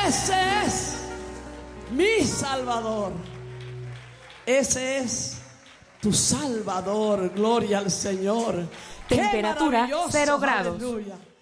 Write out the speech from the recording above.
Ese es mi Salvador. Ese es tu Salvador. Gloria al Señor. Temperatura Qué 0 maravilloso, grados. aleluya.